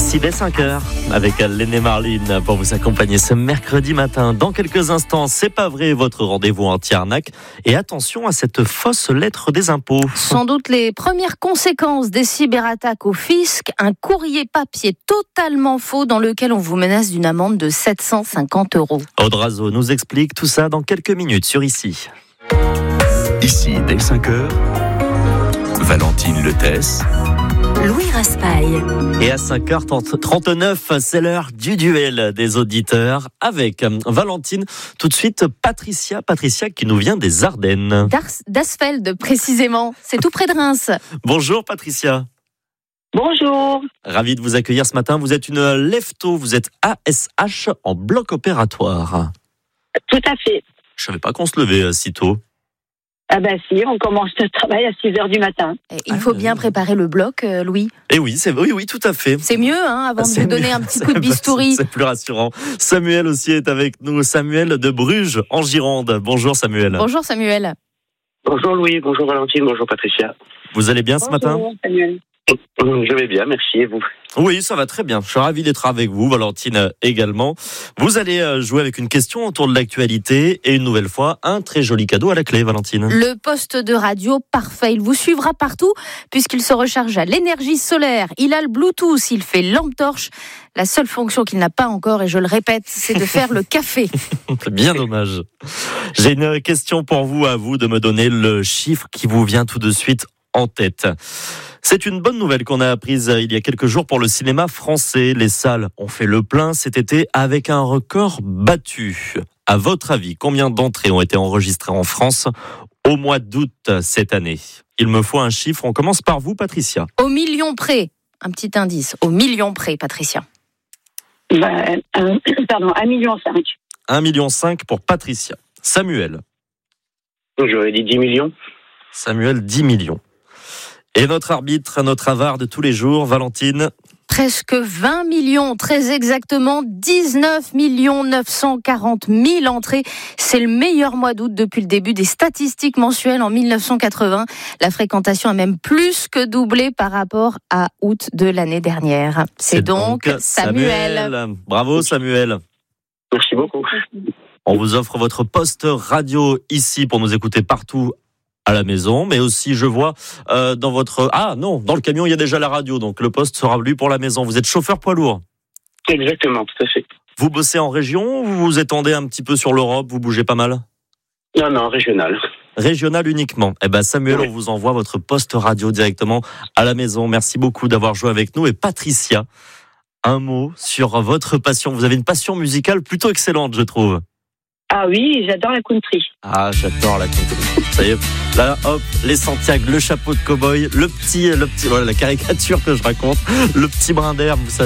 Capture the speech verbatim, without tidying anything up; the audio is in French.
Ici dès cinq heures avec Lenné Marlin pour vous accompagner ce mercredi matin. Dans quelques instants, c'est pas vrai, votre rendez-vous anti-arnaque. Et attention à cette fausse lettre des impôts. Sans doute les premières conséquences des cyberattaques au fisc, un courrier papier totalement faux dans lequel on vous menace d'une amende de sept cent cinquante euros. Aude Razo nous explique tout ça dans quelques minutes sur Ici. Ici dès cinq heures, Valentine Letesse, Louis Raspail. Et à cinq heures trente-neuf, c'est l'heure du duel des auditeurs avec Valentine. Tout de suite, Patricia. Patricia qui nous vient des Ardennes. D'Ars- d'Asfeld, précisément. C'est tout près de Reims. Bonjour Patricia. Bonjour. Ravi de vous accueillir ce matin. Vous êtes une lefto, vous êtes A S H en bloc opératoire. Tout à fait. Je savais pas qu'on se levait si tôt. Ah ben si, on commence le travail à six heures du matin. Il faut bien préparer le bloc, euh, Louis. Et oui, c'est oui, oui, tout à fait. C'est mieux, hein, avant C'est de vous donner mieux. un petit coup de bistouri. C'est plus rassurant. Samuel aussi est avec nous. Samuel de Bruges, en Gironde. Bonjour Samuel. Bonjour Samuel. Bonjour Louis, bonjour Valentine, bonjour Patricia. Vous allez bien ce matin ? Bonjour, Samuel. Je vais bien, merci, et vous ? Oui, ça va très bien. Je suis ravi d'être avec vous, Valentine également. Vous allez jouer avec une question autour de l'actualité et une nouvelle fois, un très joli cadeau à la clé, Valentine. Le poste de radio parfait. Il vous suivra partout puisqu'il se recharge à l'énergie solaire. Il a le Bluetooth, il fait lampe torche. La seule fonction qu'il n'a pas encore, et je le répète, c'est de faire le café. C'est bien dommage. J'ai une question pour vous, à vous de me donner le chiffre qui vous vient tout de suite en tête. C'est une bonne nouvelle qu'on a apprise il y a quelques jours pour le cinéma français. Les salles ont fait le plein cet été avec un record battu. À votre avis, combien d'entrées ont été enregistrées en France au mois d'août cette année ? Il me faut un chiffre. On commence par vous, Patricia. Au million près. Un petit indice. Au million près, Patricia. Ben, un, pardon, un million cinq. un virgule cinq million pour Patricia. Samuel. J'aurais dit dix millions. Samuel, dix millions. Et notre arbitre, notre avare de tous les jours, Valentine. Presque vingt millions, très exactement dix-neuf millions neuf cent quarante mille entrées. C'est le meilleur mois d'août depuis le début des statistiques mensuelles en mille neuf cent quatre-vingts. La fréquentation a même plus que doublé par rapport à août de l'année dernière. C'est, C'est donc, donc Samuel. Samuel. Bravo Samuel. Merci beaucoup. On vous offre votre poste radio ici pour nous écouter partout à la maison, mais aussi je vois euh, dans votre... Ah non, dans le camion il y a déjà la radio, donc le poste sera lui pour la maison. Vous êtes chauffeur poids lourd ? Exactement, tout à fait. Vous bossez en région ou vous vous étendez un petit peu sur l'Europe, vous bougez pas mal ? Non, non, régional. Régional uniquement. Eh ben Samuel, Oui. On vous envoie votre poste radio directement à la maison. Merci beaucoup d'avoir joué avec nous. Et Patricia, un mot sur votre passion. Vous avez une passion musicale plutôt excellente, je trouve. Ah oui, j'adore la country. Ah, j'adore la country. Ça y est, là, hop, les Santiago, le chapeau de cow-boy, le petit, le petit, voilà, la caricature que je raconte, le petit brin d'herbe, vous savez.